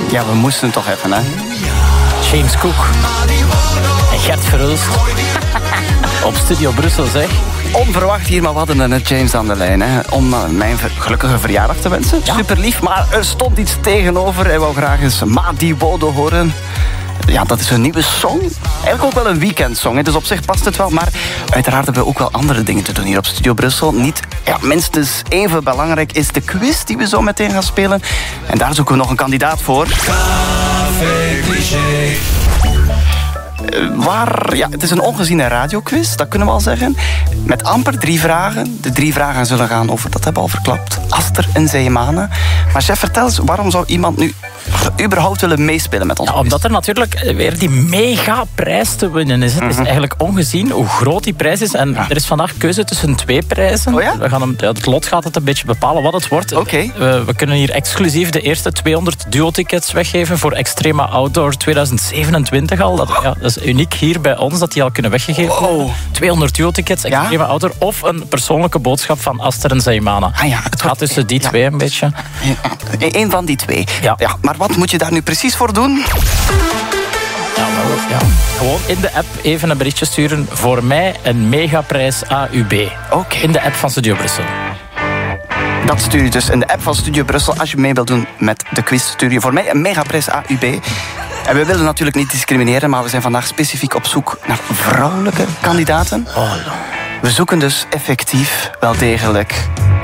Ja, we moesten toch even, hè. James Cook en Gert Verhulst op Studio Brussel, zeg. Onverwacht hier, maar we hadden net James aan de lijn. Hè, om mijn gelukkige verjaardag te wensen. Ja. Super lief, maar er stond iets tegenover. Hij wou graag eens Madiwodo horen. Ja, dat is een nieuwe song. Eigenlijk ook wel een weekendsong. Dus op zich past het wel. Maar uiteraard hebben we ook wel andere dingen te doen hier op Studio Brussel. Niet minstens even belangrijk is de quiz die we zo meteen gaan spelen. En daar zoeken we nog een kandidaat voor. Café Cliché. Het is een ongeziene radioquiz, dat kunnen we al zeggen. Met amper 3 vragen. De 3 vragen zullen gaan over, dat hebben we al verklapt, Aster en Zeemane. Maar chef, vertel eens, waarom zou iemand nu überhaupt willen meespelen met ons? Ja, omdat er natuurlijk weer die mega prijs te winnen is. Het is eigenlijk ongezien hoe groot die prijs is. En er is vandaag keuze tussen 2 prijzen. Oh ja? We gaan het lot gaat het een beetje bepalen wat het wordt. Okay. We kunnen hier exclusief de eerste 200 duo-tickets weggeven voor Extrema Outdoor 2027 al. Dat is uniek hier bij ons, dat die al kunnen weggegeven worden. 200 duo-tickets, Extrema Outdoor. Of een persoonlijke boodschap van Aster en Zeemane. Het gaat tussen die 2 een beetje. Eén van die 2. Ja. Maar wat moet je daar nu precies voor doen? Gewoon in de app even een berichtje sturen. Voor mij een megaprijs AUB. In de app van Studio Brussel. Dat stuur je dus in de app van Studio Brussel. Als je mee wilt doen met de quiz, stuur je voor mij een megaprijs AUB. En we willen natuurlijk niet discrimineren, maar we zijn vandaag specifiek op zoek naar vrouwelijke kandidaten. We zoeken dus effectief wel degelijk